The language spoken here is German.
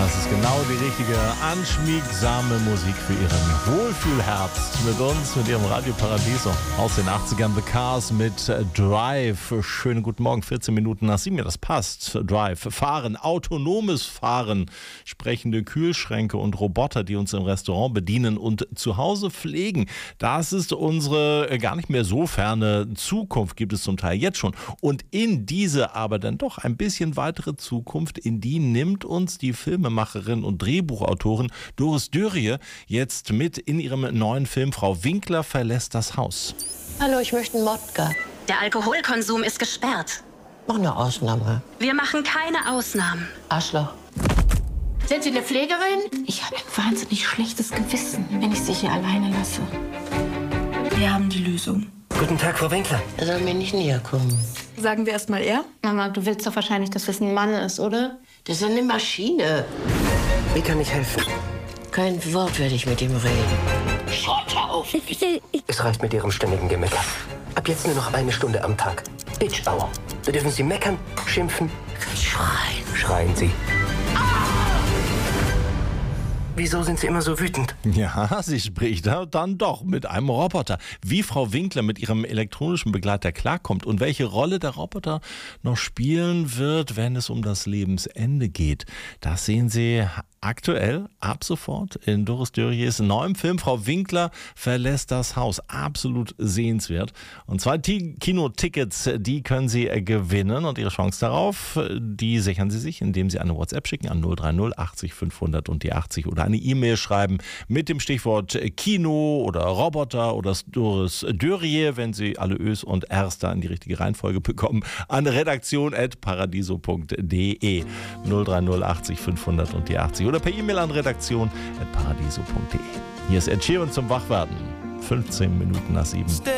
Das ist genau die richtige, anschmiegsame Musik für Ihren Wohlfühlherbst. Mit uns, mit Ihrem Radio Paradiso aus den 80ern. The Cars mit Drive. Schönen guten Morgen, 14 Minuten nach 7. Ja, das passt. Drive. Fahren, autonomes Fahren, sprechende Kühlschränke und Roboter, die uns im Restaurant bedienen und zu Hause pflegen. Das ist unsere gar nicht mehr so ferne Zukunft, gibt es zum Teil jetzt schon. Und in diese aber dann doch ein bisschen weitere Zukunft, in die nimmt uns die Filmemacherin und Drehbuchautorin Doris Dörrie jetzt mit in ihrem neuen Film Frau Winkler verlässt das Haus. Hallo, ich möchte einen Wodka. Der Alkoholkonsum ist gesperrt. Mach eine Ausnahme. Wir machen keine Ausnahmen. Arschloch. Sind Sie eine Pflegerin? Ich habe ein wahnsinnig schlechtes Gewissen, wenn ich Sie hier alleine lasse. Wir haben die Lösung. Guten Tag, Frau Winkler. Er soll mir nicht näher kommen. Sagen wir erst mal er? Mama, du willst doch wahrscheinlich, dass das ein Mann ist, oder? Das ist eine Maschine. Wie kann ich helfen? Kein Wort werde ich mit ihm reden. Schaut auf! Es reicht mit Ihrem ständigen Gemecker. Ab jetzt nur noch 1 Stunde am Tag. Bitch Hour. Da dürfen Sie meckern, schimpfen. Schreien. Schreien Sie. Wieso sind Sie immer so wütend? Ja, sie spricht da dann doch mit einem Roboter. Wie Frau Winkler mit ihrem elektronischen Begleiter klarkommt und welche Rolle der Roboter noch spielen wird, wenn es um das Lebensende geht, das sehen Sie aktuell ab sofort in Doris Dörries neuem Film Frau Winkler verlässt das Haus. Absolut sehenswert. Und 2 Kinotickets, die können Sie gewinnen und Ihre Chance darauf, die sichern Sie sich, indem Sie eine WhatsApp schicken an 030 80 500 und die 80 oder eine E-Mail schreiben mit dem Stichwort Kino oder Roboter oder Doris Dörrie, wenn Sie alle Ös und Rs da in die richtige Reihenfolge bekommen, an redaktion@paradiso.de 030 80 500 und die 80 oder per E-Mail an redaktion@paradiso.de. Hier ist Ed Sheeran zum Wachwerden. 15 Minuten nach 7.